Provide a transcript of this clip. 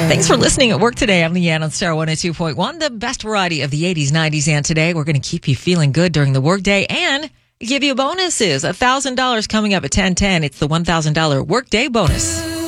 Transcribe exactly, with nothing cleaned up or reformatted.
Thanks for listening at work today. I'm Leanne on Star one oh two point one, the best variety of the eighties, nineties, and today. We're going to keep you feeling good during the workday and give you bonuses. one thousand dollars coming up at ten ten. It's the one thousand dollars workday bonus.